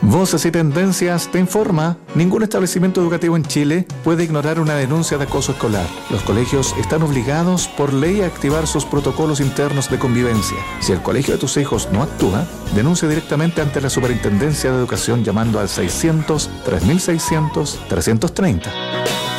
Voces y Tendencias te informa, ningún establecimiento educativo en Chile puede ignorar una denuncia de acoso escolar. Los colegios están obligados por ley a activar sus protocolos internos de convivencia. Si el colegio de tus hijos no actúa, denuncia directamente ante la Superintendencia de Educación llamando al 600 3600 330.